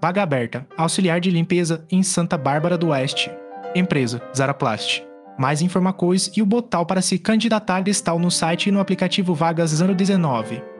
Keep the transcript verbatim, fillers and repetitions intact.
Vaga aberta, auxiliar de limpeza em Santa Bárbara do Oeste. Empresa, Zaraplast. Mais informações e o botão para se candidatar estão no site e no aplicativo Vagas zero dezenove.